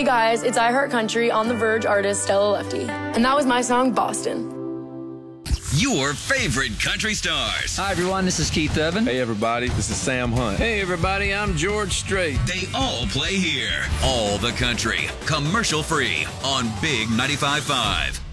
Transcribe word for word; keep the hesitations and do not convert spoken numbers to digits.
Hey guys, it's I Heart Country on The Verge artist Stella Lefty. And that was my song, Boston. Your favorite country stars. Hi, everyone. This is Keith Urban. Hey, everybody. This is Sam Hunt. Hey, everybody. I'm George Strait. They all play here. All the country, commercial free on Big ninety-five point five.